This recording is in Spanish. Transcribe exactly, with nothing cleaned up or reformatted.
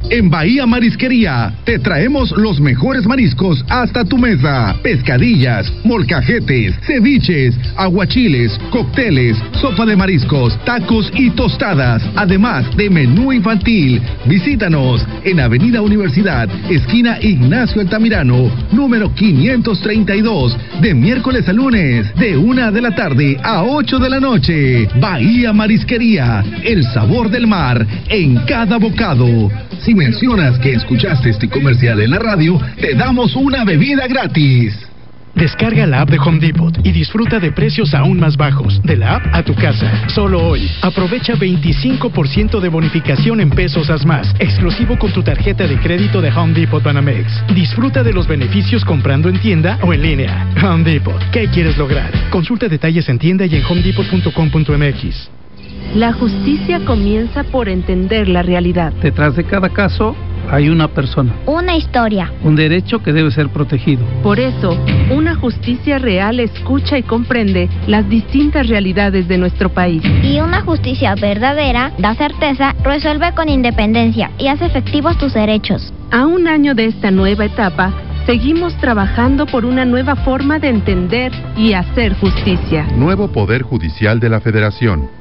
En Bahía Marisquería te traemos los mejores mariscos hasta tu mesa. Pescadillas, molcajetes, ceviches, aguachiles, cócteles, sopa de mariscos, tacos y tostadas, además de menú infantil. Visítanos en Avenida Universidad, esquina Ignacio Altamirano, número quinientos treinta y dos, de miércoles a lunes, de una de la tarde a ocho de la noche. Bahía Marisquería, el sabor del mar en cada bocado. Si mencionas que escuchaste este comercial en la radio, te damos una bebida gratis. Descarga la app de Home Depot y disfruta de precios aún más bajos. De la app a tu casa. Solo hoy. Aprovecha veinticinco por ciento de bonificación en pesos haz más. Exclusivo con tu tarjeta de crédito de Home Depot Banamex. Disfruta de los beneficios comprando en tienda o en línea. Home Depot. ¿Qué quieres lograr? Consulta detalles en tienda y en home depot punto com punto m x. La justicia comienza por entender la realidad. Detrás de cada caso hay una persona. Una historia. Un derecho que debe ser protegido. Por eso, una justicia real escucha y comprende las distintas realidades de nuestro país. Y una justicia verdadera da certeza, resuelve con independencia y hace efectivos tus derechos. A un año de esta nueva etapa, seguimos trabajando por una nueva forma de entender y hacer justicia. Nuevo Poder Judicial de la Federación.